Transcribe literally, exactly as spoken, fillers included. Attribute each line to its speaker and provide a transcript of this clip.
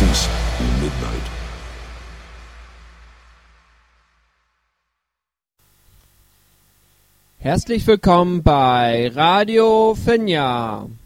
Speaker 1: Peace in Midnight.
Speaker 2: Herzlich willkommen bei Radio Finja.